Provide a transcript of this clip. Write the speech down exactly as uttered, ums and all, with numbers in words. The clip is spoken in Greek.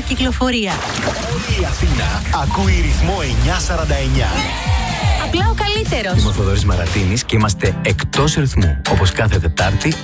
κυκλοφορία. Όλη η Αθήνα ακούει ρυθμό εννιακόσια σαράντα εννιά. Απλά ο καλύτερος. Είμαι ο Θοδωρής Μαρατίνης και είμαστε εκτός ρυθμού. Όπως κάθε Τετάρτη